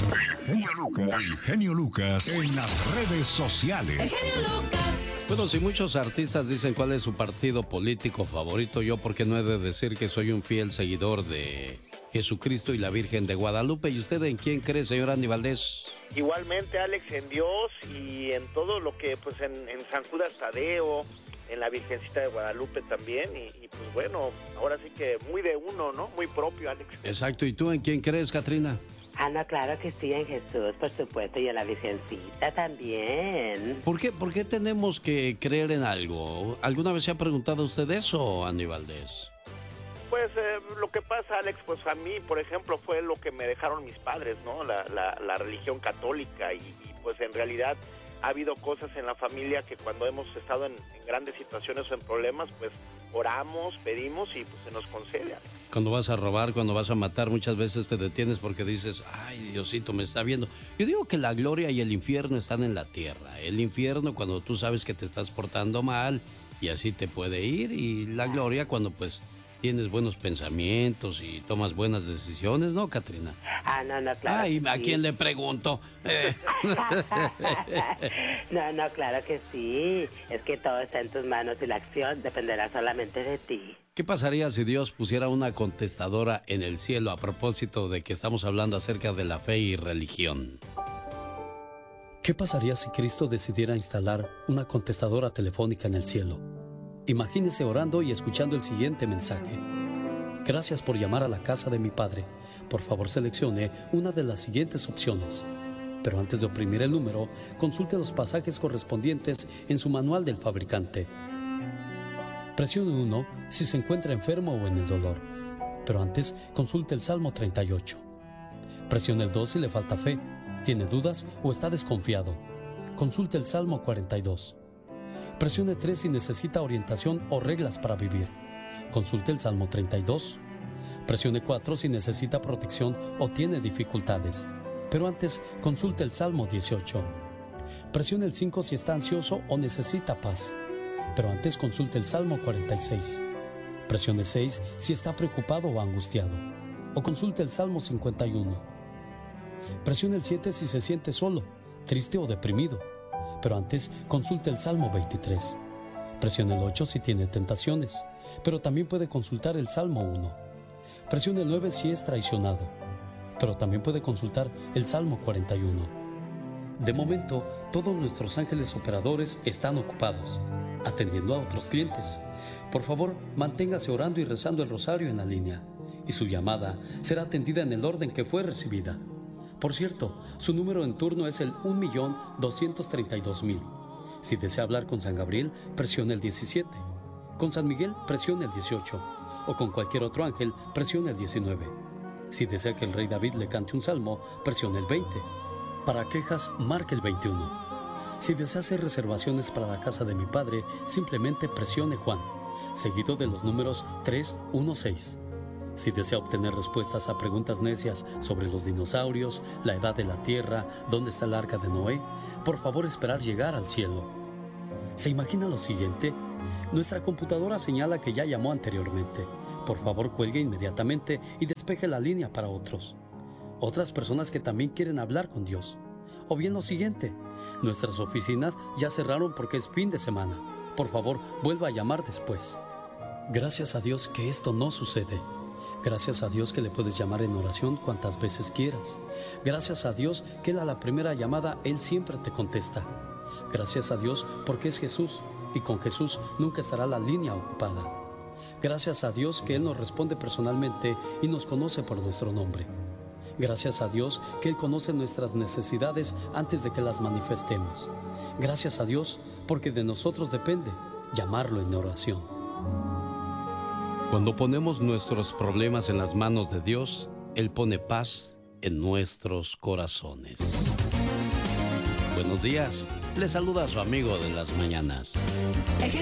El genio Lucas en las redes sociales. El genio Lucas. Bueno, si muchos artistas dicen cuál es su partido político favorito, yo porque no he de decir que soy un fiel seguidor de Jesucristo y la Virgen de Guadalupe. ¿Y usted en quién cree, señor Andy Valdés? Igualmente, Alex, en Dios y en todo lo que, pues en San Judas Tadeo, en la Virgencita de Guadalupe también, y pues bueno, ahora sí que muy de uno, ¿no? Muy propio, Alex. Exacto, ¿y tú en quién crees, Katrina? Ah, no, claro que sí, en Jesús, por supuesto, y en la Virgencita también. ¿Por qué tenemos que creer en algo? ¿Alguna vez se ha preguntado usted eso, Andy Valdés? Pues lo que pasa, Alex, pues a mí, por ejemplo, fue lo que me dejaron mis padres, ¿no? La religión católica y pues en realidad ha habido cosas en la familia que cuando hemos estado en grandes situaciones o en problemas, pues oramos, pedimos y pues se nos concede. Cuando vas a robar, cuando vas a matar, muchas veces te detienes porque dices, ay, Diosito me está viendo. Yo digo que la gloria y el infierno están en la tierra. El infierno cuando tú sabes que te estás portando mal y así te puede ir, y la gloria cuando pues tienes buenos pensamientos y tomas buenas decisiones, ¿no, Katrina? Ah, no, claro. Ay, ¿a quién le pregunto? No, claro que sí. Es que todo está en tus manos y la acción dependerá solamente de ti. ¿Qué pasaría si Dios pusiera una contestadora en el cielo a propósito de que estamos hablando acerca de la fe y religión? ¿Qué pasaría si Cristo decidiera instalar una contestadora telefónica en el cielo? Imagínese orando y escuchando el siguiente mensaje. Gracias por llamar a la casa de mi padre. Por favor, seleccione una de las siguientes opciones. Pero antes de oprimir el número, consulte los pasajes correspondientes en su manual del fabricante. Presione 1 si se encuentra enfermo o en el dolor. Pero antes, consulte el Salmo 38. Presione el 2 si le falta fe, tiene dudas o está desconfiado. Consulte el Salmo 42. Presione 3 si necesita orientación o reglas para vivir. Consulte el Salmo 32. Presione 4 si necesita protección o tiene dificultades. Pero antes, consulte el Salmo 18. Presione el 5 si está ansioso o necesita paz. Pero antes, consulte el Salmo 46. Presione 6 si está preocupado o angustiado. O consulte el Salmo 51. Presione el 7 si se siente solo, triste o deprimido. Pero antes, consulte el Salmo 23. Presione el 8 si tiene tentaciones, pero también puede consultar el Salmo 1. Presione el 9 si es traicionado, pero también puede consultar el Salmo 41. De momento, todos nuestros ángeles operadores están ocupados, atendiendo a otros clientes. Por favor, manténgase orando y rezando el rosario en la línea, y su llamada será atendida en el orden que fue recibida. Por cierto, su número en turno es el 1.232.000. Si desea hablar con San Gabriel, presione el 17. Con San Miguel, presione el 18. O con cualquier otro ángel, presione el 19. Si desea que el rey David le cante un salmo, presione el 20. Para quejas, marque el 21. Si desea hacer reservaciones para la casa de mi padre, simplemente presione Juan, seguido de los números 316. Si desea obtener respuestas a preguntas necias sobre los dinosaurios, la edad de la Tierra, dónde está el arca de Noé, por favor esperar llegar al cielo. ¿Se imagina lo siguiente? Nuestra computadora señala que ya llamó anteriormente. Por favor, cuelgue inmediatamente y despeje la línea para otros. Otras personas que también quieren hablar con Dios. O bien lo siguiente, nuestras oficinas ya cerraron porque es fin de semana. Por favor, vuelva a llamar después. Gracias a Dios que esto no sucede. Gracias a Dios que le puedes llamar en oración cuantas veces quieras. Gracias a Dios que Él a la primera llamada, Él siempre te contesta. Gracias a Dios porque es Jesús y con Jesús nunca estará la línea ocupada. Gracias a Dios que Él nos responde personalmente y nos conoce por nuestro nombre. Gracias a Dios que Él conoce nuestras necesidades antes de que las manifestemos. Gracias a Dios porque de nosotros depende llamarlo en oración. Cuando ponemos nuestros problemas en las manos de Dios, Él pone paz en nuestros corazones. Buenos días, le saluda a su amigo de las mañanas. El genio